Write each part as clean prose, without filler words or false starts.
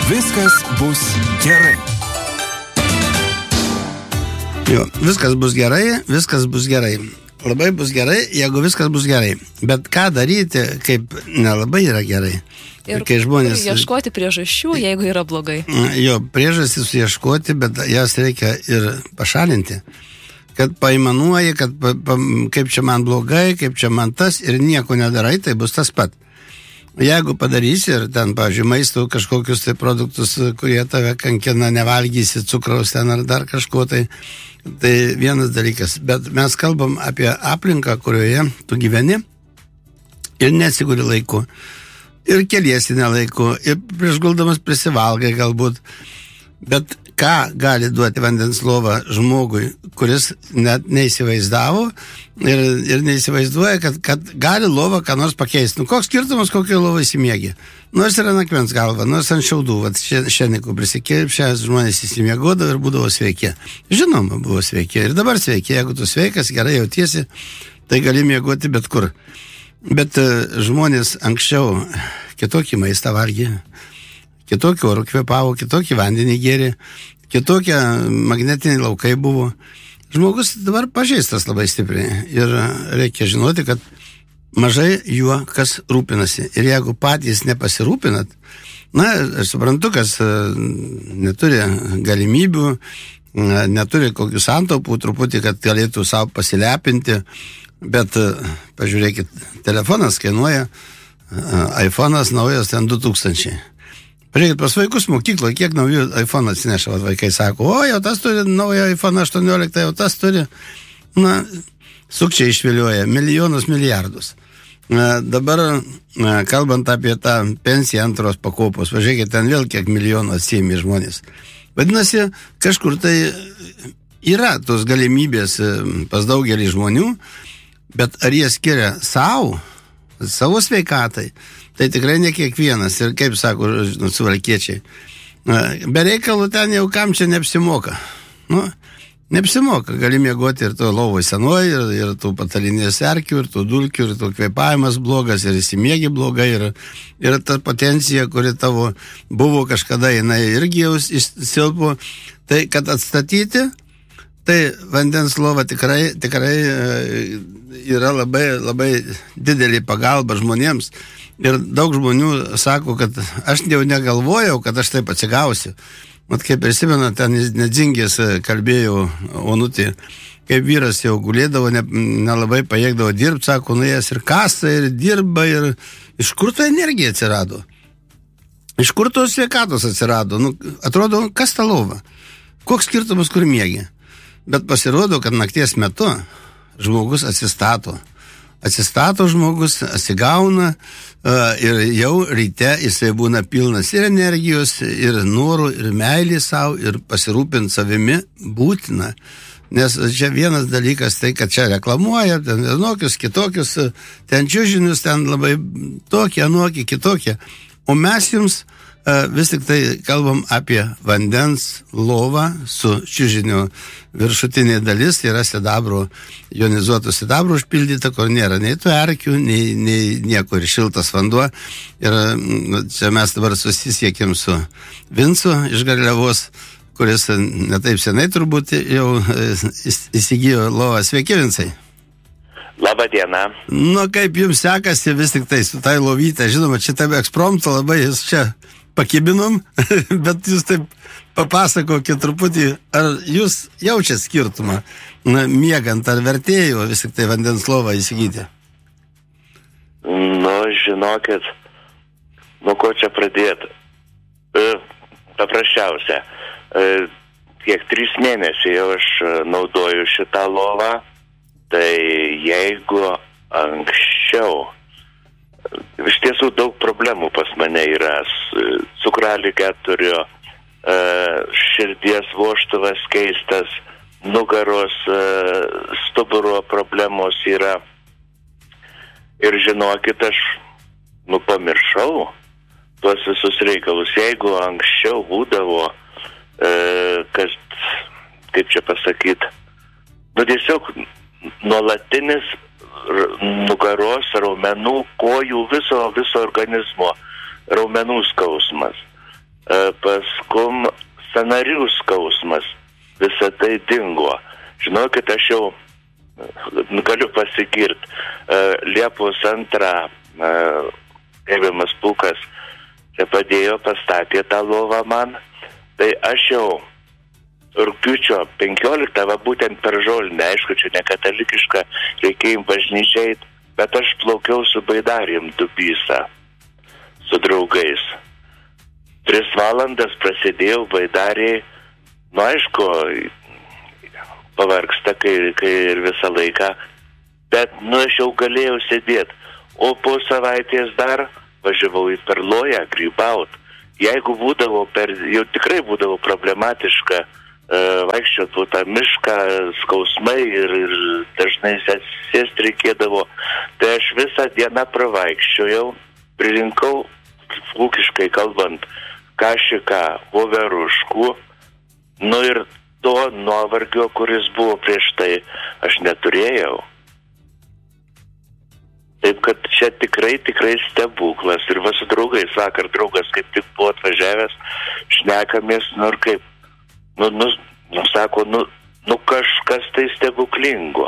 Viskas bus gerai. Jo, viskas bus gerai. Labai bus gerai, jeigu viskas bus gerai. Bet ką daryti, kaip nelabai yra gerai. Ir kai žmonės ieškoti priežasčių, jeigu yra blogai. Jo, priežastis ieškoti, bet jas reikia ir pašalinti. Kad paimanuoji, kad kaip čia man blogai, kaip čia man tas ir nieko nedarai, tai bus tas pat. Jeigu padarysi ir ten, pavyzdžiui, maisto kažkokius tai produktus, kurie tave kankina, nevalgysi cukraus ten ar dar kažko, tai vienas dalykas. Bet mes kalbam apie aplinką, kurioje tu gyveni ir nesiguri laiku. Ir keliesi nelaiku, ir prieš guldamas prisivalgai galbūt. Bet ką gali duoti vandens lova žmogui, kuris net neįsivaizdavo ir neįsivaizduoja, kad gali lova ką nors pakeisti. Koks skirtumas, kokio lova įsimiegi? Nors yra nakmens galva, nors ant šiaudų, šiandien prisikėlė, šiandien žmonės įsimiegodavo ir būdavo sveiki. Žinoma, buvo sveiki. Ir dabar sveiki. Jeigu tu sveikas, gerai jautiesi, tai gali miegoti bet kur. Bet žmonės anksčiau kitokį maistą valgė, kitokį orų kvėpavo, kitokį vandenį gėrė, kitokie magnetiniai laukai buvo. Žmogus dabar pažeistas labai stipriai ir reikia žinoti, kad mažai juo kas rūpinasi. Ir jeigu patys nepasirūpinat, aš suprantu, kas neturi galimybių, neturi kokių santaupų truputį, kad galėtų savo pasilepinti, bet pažiūrėkit, telefonas kainuoja, iPhone'as naujas ten 2000. Pažiūrėkit, pas vaikus mokykloje, kiek naujų iPhone atsineša, vaikai sako, jau tas turi naują iPhone 18, jau tas turi, sukčiai išvilioja milijonus, milijardus. Dabar, kalbant apie tą pensiją antros pakopos, pažiūrėkit, ten vėl kiek milijonų atsiėmė žmonės. Vadinasi, kažkur tai yra tos galimybės pas daugelį žmonių, bet ar jie skiria savo sveikatai, tai tikrai ne kiekvienas. Ir kaip sako suvalkiečiai, be reikalų ten jau kam čia neapsimoka. Neapsimoka, gali miegoti ir to lovoj senoj, ir tų patalinės erkių, ir tų dulkių, ir tų kvėpavimas blogas, ir įsimiegi blogai, ir ta potencija, kuri tavo buvo kažkada, jinai irgi jau silpo. Tai kad atstatyti, tai vandens lova tikrai yra labai, labai didelį pagalbą žmonėms. Ir daug žmonių sako, kad aš jau negalvojau, kad aš taip atsigausiu. Mat, kaip prisimenu, ten nedzingės kalbėjau Onutį, kaip vyras jau gulėdavo, nelabai pajėgdavo dirbti, sako, nuėjęs ir kasa, ir dirba, ir iš kur ta energija atsirado? Iš kur tos sveikatos atsirado? Atrodo, kas ta lova? Koks skirtumas, kur miegi? Bet pasirodo, kad nakties metu žmogus atsistato. Atsistato žmogus, atsigauna ir jau ryte jisai būna pilnas ir energijos, ir norų, ir meilės savo, ir pasirūpinti savimi būtina. Nes čia vienas dalykas tai, kad čia reklamuoja, ten vienokius, kitokius, ten čiužinius, ten labai tokie, anokie, kitokie. O mes jums vis tik tai kalbam apie vandens lovą su čiužinio viršutinė dalis, yra sidabro, jonizuotų sidabro užpildyta, kur nėra nei tų erkių, nei nieko, ir šiltas vanduo. Ir čia mes dabar susisiekėm su Vincu iš Garliavos, kuris netaip senai turbūt jau įsigijo lovą. Sveiki, Vincai. Labą dieną. Kaip jums sekasi vis tik tai su tai lovyte? Žinoma, čia taip ekspromto labai jūs čia pakibinom, bet jūs taip papasakokit truputį, ar jūs jaučiat skirtumą miegant, ar vertėjo vis tik tai vandens lovą įsigyti? Žinokit, ko čia pradėti? Paprasčiausia, kiek 3 mėnesiai jau aš naudoju šitą lovą, tai jeigu anksčiau, iš tiesų daug problemų pas mane yra, cukraligę turiu, širdies vožtuvas keistas, nugaros, stuburo problemos yra. Ir žinokit, aš pamiršau tuos visus reikalus. Jeigu anksčiau būdavo, kaip čia pasakyti, tiesiog nuolatinis nugaros, raumenų, kojų, viso organizmo raumenų skausmas. paskum sąnarių skausmas, visa tai dingo. Žinokit, aš jau galiu pasigirti. Liepos 2 gerbiamas Pūkas čia padėjo, pastatė tą lovą man. Tai aš jau rugpjūčio 15, būtent per žolinę, aišku, čia ne katalikiška, reikėjo bažnyčiai, bet aš plaukiau su baidarėm Dubysą, su draugais. 3 valandas prasidėjau baidarėj, aišku, pavargsta, kai ir visą laiką, bet, aš jau galėjau sėdėti. O po savaitės dar važiavau į Perloją grybaut. Jeigu būdavo jau tikrai būdavo problematiška vaikščiot po tą mišką, skausmai ir dažnai sėsti reikėdavo, tai aš visą dieną pravaikščiojau, pririnkau, ūkiškai kalbant, kašiką, voveruškų, ir to nuovargio, kuris buvo prieš tai, aš neturėjau. Taip, kad čia tikrai stebuklas. Ir su draugais, vakar draugas kaip tik buvo atvažiavęs, šnekamės, ir kaip, sako, kažkas tai stebuklingo.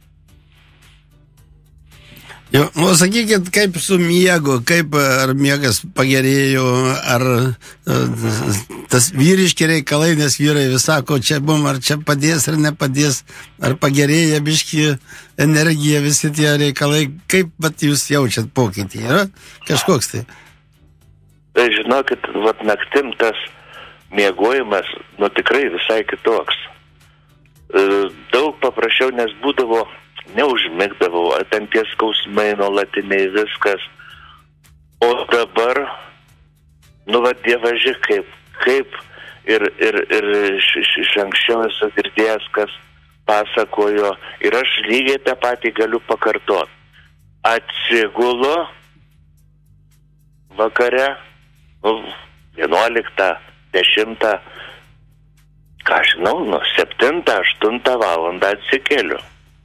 Jo, sakykit, kaip su miegu, ar miegas pagerėjo, ar tas vyriški reikalai, nes vyrai vis sako, čia bum, ar čia padės, ar nepadės, ar pagerėja biški energija, visi tie reikalai, kaip jūs jaučiat pokytį, yra kažkoks tai? Tai žinokit, naktim tas miegojimas, tikrai visai kitoks. Daug paprasčiau, nes būdavo neužmigdavau, ten tie skausmai nuolatiniai, viskas. O dabar, dievaži, kaip ir iš anksčiau esu girdėjęs, kas pasakojo, ir aš lygiai tą patį galiu pakartoti. Atsigulu vakare, 11, 10, ką žinau, 7, 8 valandą atsikeliu.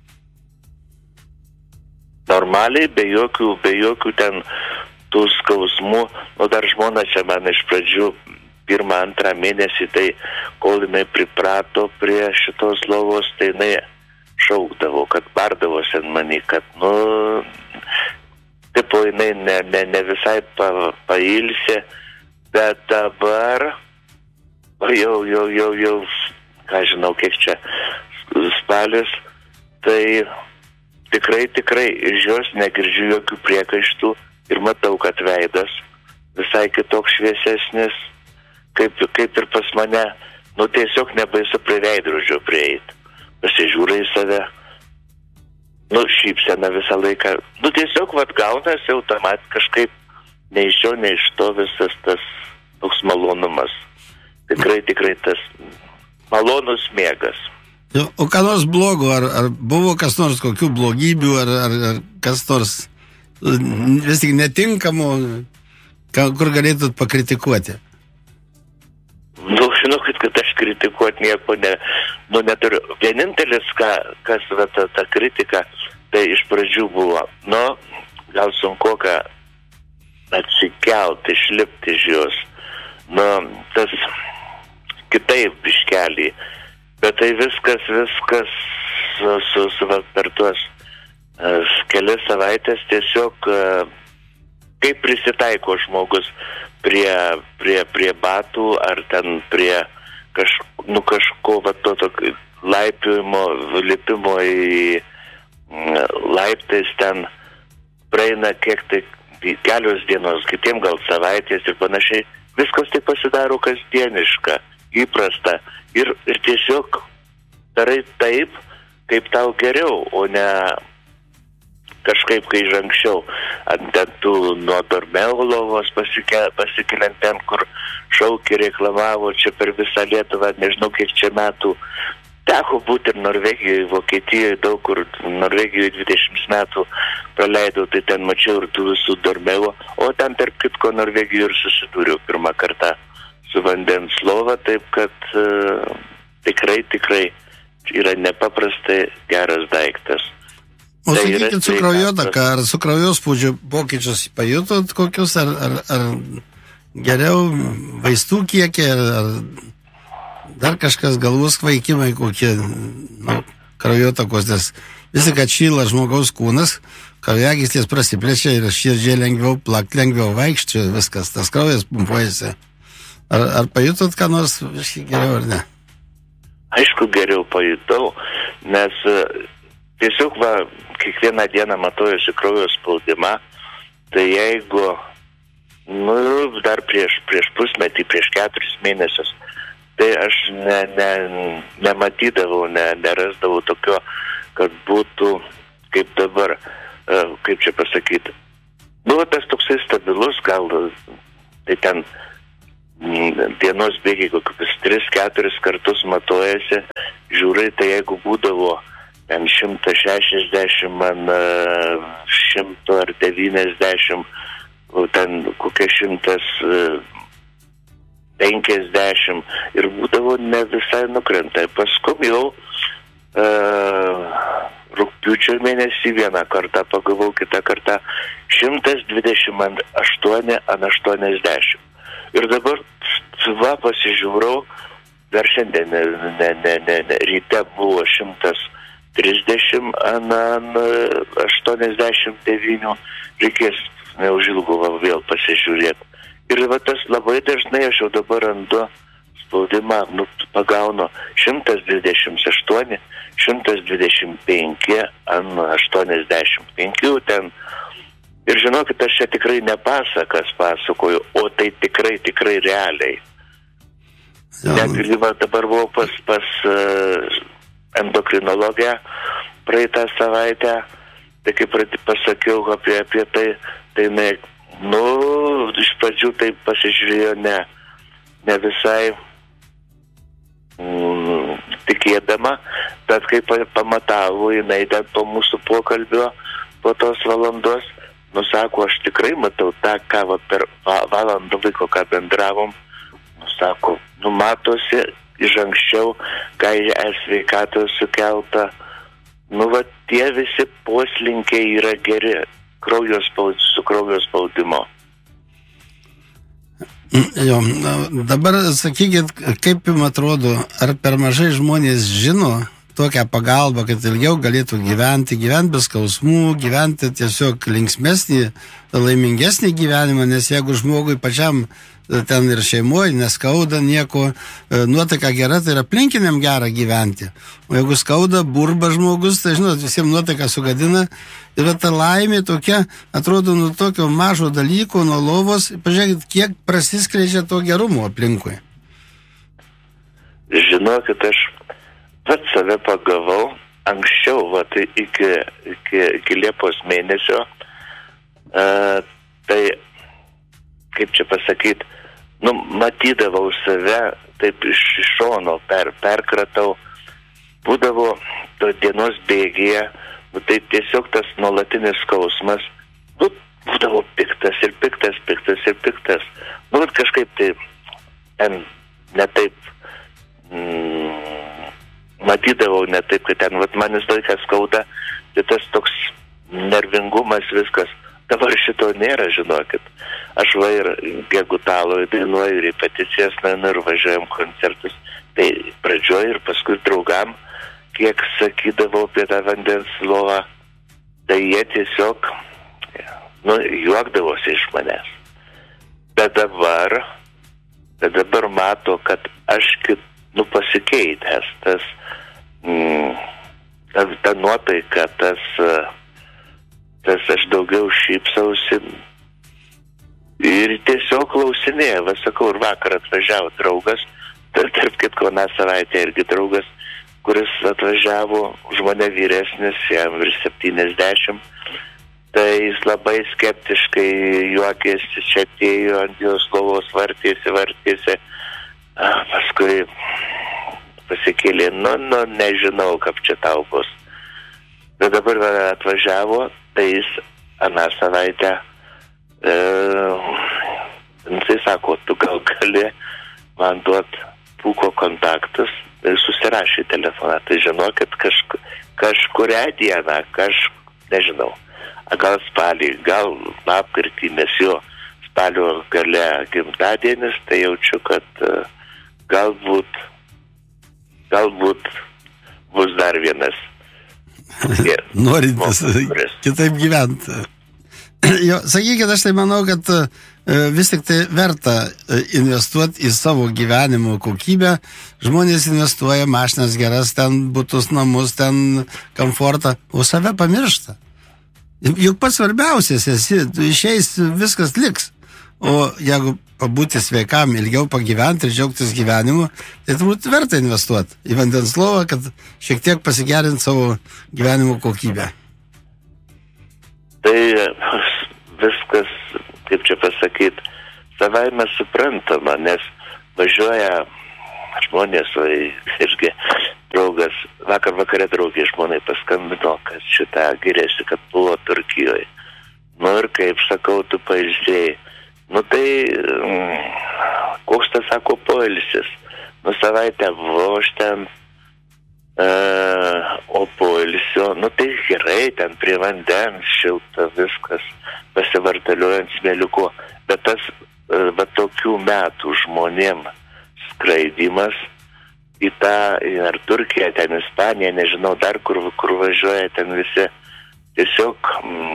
Normaliai, be jokių ten tų skausmų, dar žmona čia man iš pradžių 1-2 mėnesį, tai kol jinai priprato prie šitos lovos, tai jinai šaukdavo, kad bardavosi ant manį, kad, tipo jinai ne visai pailsė, bet dabar, jau, ką žinau, kiek čia spalis, tai tikrai, iš jos negirdžiu jokių priekaištų ir matau, kad veidas visai kitoks šviesesnis, kaip ir pas mane, tiesiog nebaisu prie veidrodžio prieiti. Pasižiūrė į save, šypsena visą laiką, tiesiog gaunasi automat kažkaip ne iš jo, ne iš to visas tas toks malonumas. Tikrai tas malonus miegas. O ką nors blogo, ar buvo kas nors kokių blogybių, ar kas nors vis tik netinkamų, kur galėtumėt pakritikuoti? Žinokit, kad aš kritikuoti nieko neturiu. Vienintelis, kas ta kritika, tai iš pradžių buvo, gal sunku atsikelt, išlipti iš jos. Tas kitaip biškelį. Bet tai viskas per tuos kelias savaitės tiesiog kaip prisitaiko žmogus prie batų ar ten prie kažko tokio laipiojimo, lipimo į laiptais, ten praeina kiek tai kelios dienos, kitiem gal savaitės ir panašiai. Viskas tai pasidaro kasdieniška, įprasta. Ir tiesiog darai taip, kaip tau geriau, o ne kažkaip, kai iš anksčiau ant tų nuo Dormeulovos pasikeliant ten, kur šaukė, reklamavo čia per visą Lietuvą, nežinau kiek čia metų. Teko būti ir Norvegijoje, Vokietijoje, daug kur Norvegijoje 20 metų praleidau, tai ten mačiau ir tų visų Dormeulo, o ten tarp kitko Norvegijoje ir susidūriau pirmą kartą su vandens lova, taip kad tikrai yra nepaprastai geras daiktas. O sakykit, su kraujotaka, ar su kraujospūdžio pokyčius pajutot kokius, ar geriau vaistų kiekį ar dar kažkas galvos kvaikimai kokie, kraujotakos, nes visi, kad šyla žmogaus kūnas, kraujagyslės prasiplečia ir širdžiai lengviau plakti, lengviau vaikščioti, viskas, tas kraujas pumpuojasi. Ar pajutot ką nors geriau ar ne? Aišku, geriau pajutau, nes tiesiog kiekvieną dieną matuojuosi kraujo spaudimą, tai jeigu dar prieš pusmetį, prieš 4 mėnesius, tai aš nematydavau, nerasdavau tokio, kad būtų kaip dabar, kaip čia pasakyti. Buvo tas toksai stabilus, gal tai ten dienos bėgiai kokius 3-4 kartus matuojasi, žiūrai, tai jeigu būdavo ten 160, man 100 ar 90, ten kokie 150 ir būdavo ne visai nukrenta. Paskui jau rugpjūčio mėnesį vieną kartą pagavau, kitą kartą 128 ant 80. Ir dabar pasižiūrau, dar šiandien ryte buvo 130 ant 89, reikės neužilgo vėl pasižiūrėti. Ir tas labai dažnai aš jau dabar randu spaudimą, pagaunu 128, 125 ant 85 ten. Ir žinokit, aš čia tikrai ne pasakas pasakoju, o tai tikrai realiai. Net ir dabar buvau pas endokrinologę praeitą savaitę, tai kaip pasakiau apie tai iš pradžių tai pasižiūrėjo ne visai tikėdama, bet kai pamatavo jinai ten po mūsų pokalbio, po tos valandos, sako, aš tikrai matau tą, ką per valandą laiko, ką bendravom, sako, matosi iš anksčiau, ką sveikatos sukelta, tie visi poslinkiai yra geri, su kraujo spaudimo. Jo, dabar sakykit, kaip jums atrodo, ar per mažai žmonės žino tokią pagalbą, kad ilgiau galėtų gyventi be skausmų, gyventi tiesiog linksmesnį, laimingesnį gyvenimą, nes jeigu žmogui pačiam ten ir šeimoje neskauda nieko, nuotaika gera, tai yra aplinkiniam gera gyventi. O jeigu skauda, burba žmogus, tai žinot, visiems nuotaika sugadina. Ir ta laimė tokia, atrodo, nuo tokio mažo dalyko, nuo lovos, pažiūrėkit, kiek prasiskleidžia to gerumo aplinkui. Žinokit, aš pats save pagavau anksčiau, iki Liepos mėnesio, tai, kaip čia pasakyti, matydavau save, taip iš šono perkratau, būdavo to dienos bėgyje, tai tiesiog tas nuolatinis skausmas, būdavo piktas. Kažkaip tai ten netaip matydavau netaip, kad ten man vis laikas skauda, tai tas toks nervingumas viskas. Dabar šito nėra, žinokit. Aš ir Gegutaloje dainuoju, repeticijas, ir važiuojam koncertus. Tai pradžioj ir paskui draugam, kiek sakydavau apie tą vandens lovą, tai jie tiesiog juokdavosi iš manęs. Bet dabar mato, kad aš pasikeitęs, ta nuotaika, tas aš daugiau šypsausi ir tiesiog klausinėja. Sakau, ir vakar atvažiavo draugas, tarp kitko savaitę irgi draugas, kuris atvažiavo, žmonė vyresnis, jam virš 70, tai jis labai skeptiškai juokėsi, čia atėjo ant jos lovos, vartėsi, paskui pasikėlė, nežinau, kaip čia tau bus. Bet dabar atvažiavo, tai jis aną savaitę, jisai sako, tu gal gali man duoti Pūko kontaktus, ir susirašė telefoną. Tai žinokit, kažkurią dieną, nežinau, gal spalį, gal lapkritį, mes jo spalio gale gimtadienis, tai jaučiu, kad galbūt bus dar vienas. Norintis kitaip gyventi. Jo, sakykit, aš tai manau, kad vis tik tai verta investuoti į savo gyvenimo kokybę. Žmonės investuoja mašinas geras, ten butus, namus, ten komfortą, o save pamiršta. Juk pats svarbiausias esi, tu išeis, viskas liks. O jeigu pabūti sveikam, ilgiau pagyventi ir džiaugtis gyvenimu, tai turbūt verta investuoti į vandens lovą, kad šiek tiek pasigerinti savo gyvenimo kokybę. Tai viskas, kaip čia pasakyti, savaime suprantama, nes važiuoja žmonės, o irgi draugas, vakare draugė žmonai paskambino, kad šitą giriasi, kad buvo Turkijoje. Nu ir kaip sakau, tu pailsėjai. Nu tai, koks tas sako poilsis? Nu savaitę voš ten, o poilsio, nu tai gerai, ten prie vandens, šilta, viskas, pasivartaliuojant smėliuku. Bet tas, va tokių metų žmonėm skraidimas į tą, ar Turkiją, ten Ispaniją, nežinau, dar kur važiuoja, ten visi tiesiog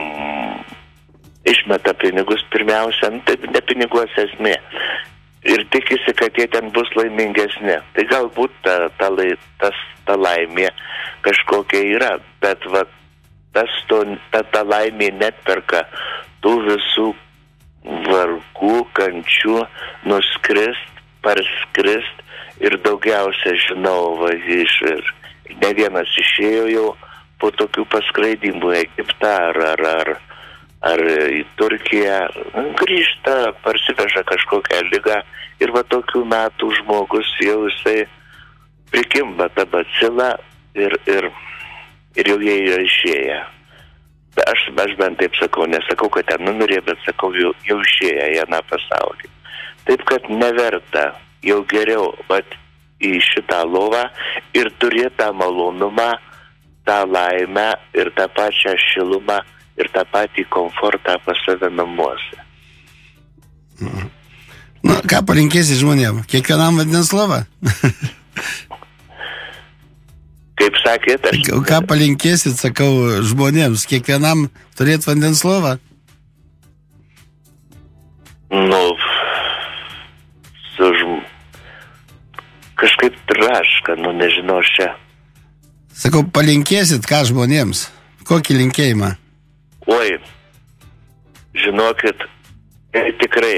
išmeta pinigus pirmiausia, tai ne piniguose esmė. Ir tikisi, kad jie ten bus laimingesni. Tai galbūt ta laimė kažkokia yra, bet va, ta laimė netperka tų visų vargų, kančių, nuskrist, parskrist ir daugiausia žinau, va, ir ne vienas išėjo jau po tokių paskraidimų į Egiptą ar į Turkiją, grįžta, parsiveža kažkokią ligą ir va tokių metų žmogus jau jisai prikimba tą bacilą ir jau jie yra išėję. Aš bent taip sakau, nesakau, kad ten numirė, bet sakau, jau išėję į aną pasaulį. Taip, kad neverta, jau geriau, bet į šitą lovą ir turėti tą malonumą, tą laimę ir tą pačią šilumą ir tą patį komfortą pas save namuose. Na, ką palinkėsi žmonėm? Kiekvienam vandens lovą? Kaip sakėt, aš... Ką palinkėsit, sakau, žmonėms? Kiekvienam turėti vandens lovą? Nu, kažkaip traška, nu nežinau čia. Sakau, palinkėsit ką žmonėms? Kokį linkėjimą? Oi, žinokit, tikrai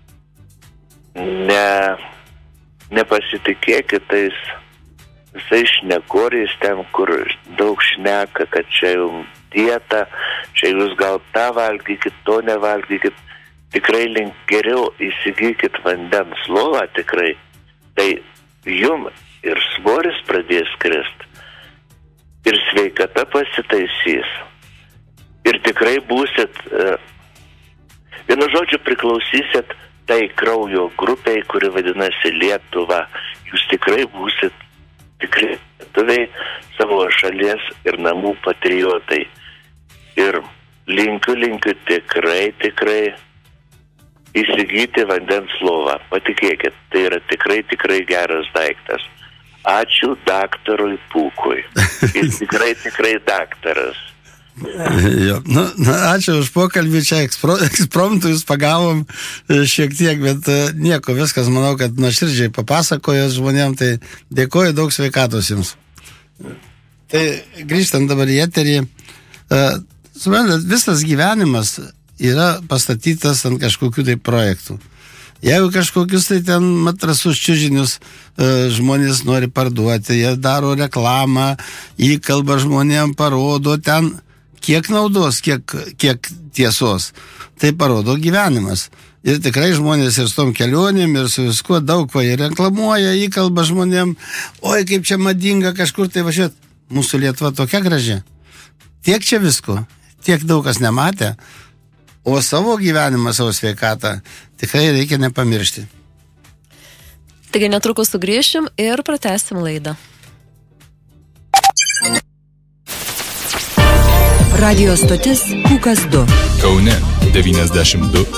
nepasitikėkit tais visais šnekoriais ten, kur daug šneka, kad čia jums dieta, čia jūs gal tą valgykit, to nevalgykit. Tikrai geriau įsigykit vandens lovą, tikrai. Tai jum ir svoris pradės krist, ir sveikata pasitaisys. Ir tikrai būsit, vienu žodžiu, priklausysit tai kraujo grupiai, kuri vadinasi Lietuva. Jūs tikrai būsit tikrai lietuviai, savo šalies ir namų patriotai. Ir linkiu tikrai įsigyti vandens lovą. Patikėkit, tai yra tikrai geras daiktas. Ačiū daktarui Pūkui. Jis tikrai daktaras. Jo. Ačiū už pokalbį, čia ekspromtų jūs pagavom šiek tiek, bet nieko, viskas manau, kad nuoširdžiai papasakojęs žmonėm, tai dėkoju, daug sveikatos jums. Tai grįžtant dabar į eterį, suprantat, visas gyvenimas yra pastatytas ant kažkokių tai projektų. Jeigu kažkokius tai ten matrasus čiužinius žmonės nori parduoti, jie daro reklamą, įkalba žmonėm, parodo ten kiek naudos, kiek tiesos. Tai parodo gyvenimas. Ir tikrai žmonės ir su tom kelionėm, ir su viskuo daug ko jie reklamuoja, įkalba žmonėm, oi kaip čia madinga kažkur tai važiuoti. Mūsų Lietuva tokia graži. Tiek čia visko, tiek daug kas nematė, o savo gyvenimą, savo sveikatą tikrai reikia nepamiršti. Taigi netrukus sugrįšim ir pratęsim laidą. Radio stotis Pūkas 2. Kaune 92.